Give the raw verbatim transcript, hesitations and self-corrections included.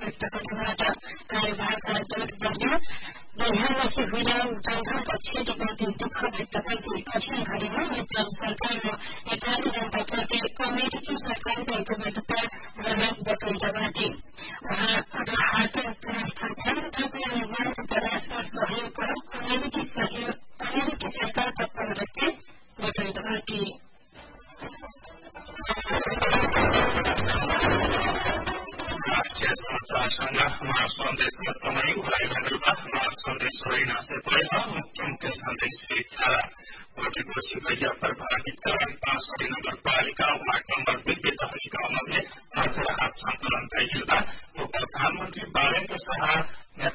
व्यक्त गर्नुबाट कार्यभारका जोड बढ्यो। बिहारदेखि हुन जनतापछि टिकाउँदै दुःख व्यक्त गर्दै कठिन घडीमा नेपाल सरकार र नेपाली जनताप्रति अमेरिकी सरकारको एकबद्धता गर्न बटुल्दा बाटे। उहाँ हात पुनस्थापना तथा निर्माणको प्रयासमा सहयोग कर अमेरिकी सहयोग अमेरिकी सरकार तत्पर रहते बटुल्दा बाटे। राष्ट्रिय समाचार संघ हमार सन्देशका समय उडाइरहेका हमार सन्देश होइन से पहिला मुख्य मुख्य सन्देश फिर्ता भोटेको सिकैया पर भागीकरण पाँचवटी नगरपालिका वार्ड नम्बर बिब्बे तहरी गाउँमा आज राहत सन्तुलन गरिएका उप प्रधानमन्त्री बालेन्द्र शाह